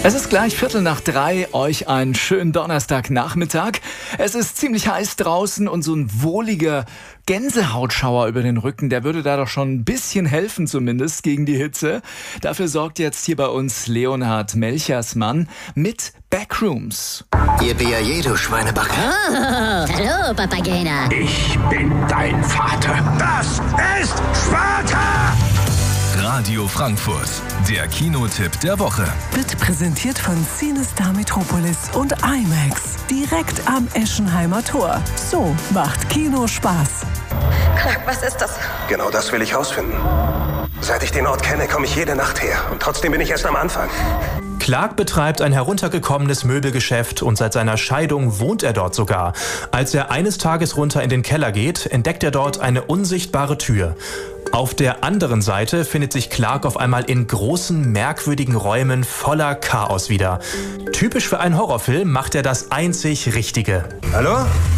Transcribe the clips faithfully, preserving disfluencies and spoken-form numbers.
Es ist gleich Viertel nach drei, euch einen schönen Donnerstagnachmittag. Es ist ziemlich heiß draußen und so ein wohliger Gänsehautschauer über den Rücken, der würde da doch schon ein bisschen helfen zumindest gegen die Hitze. Dafür sorgt jetzt hier bei uns Leonhard Melchersmann mit Backrooms. Yippie, du Schweinebacke. Oh, hallo, Papagena. Ich bin dein Vater. Das ist Sparta! Radio Frankfurt, der Kinotipp der Woche. Wird präsentiert von CineStar Metropolis und IMAX. Direkt am Eschenheimer Tor. So macht Kino Spaß. Clark, was ist das? Genau das will ich rausfinden. Seit ich den Ort kenne, komme ich jede Nacht her. Und trotzdem bin ich erst am Anfang. Clark betreibt ein heruntergekommenes Möbelgeschäft und seit seiner Scheidung wohnt er dort sogar. Als er eines Tages runter in den Keller geht, entdeckt er dort eine unsichtbare Tür. Auf der anderen Seite findet sich Clark auf einmal in großen, merkwürdigen Räumen voller Chaos wieder. Typisch für einen Horrorfilm macht er das einzig Richtige. Hallo?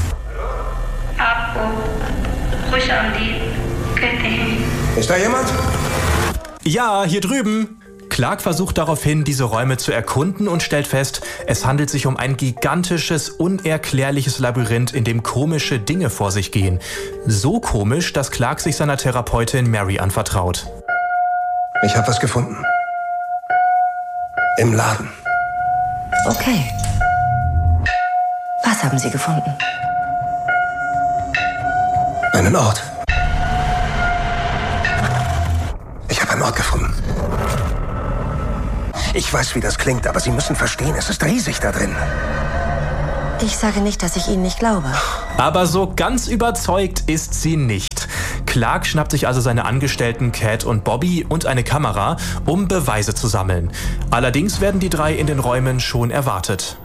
Ist da jemand? Ja, hier drüben! Clark versucht daraufhin, diese Räume zu erkunden und stellt fest, es handelt sich um ein gigantisches, unerklärliches Labyrinth, in dem komische Dinge vor sich gehen. So komisch, dass Clark sich seiner Therapeutin Mary anvertraut. Ich habe was gefunden. Im Laden. Okay. Was haben Sie gefunden? Einen Ort. Ich habe einen Ort gefunden. Ich weiß, wie das klingt, aber Sie müssen verstehen, es ist riesig da drin. Ich sage nicht, dass ich Ihnen nicht glaube. Aber so ganz überzeugt ist sie nicht. Clark schnappt sich also seine Angestellten Cat und Bobby und eine Kamera, um Beweise zu sammeln. Allerdings werden die drei in den Räumen schon erwartet.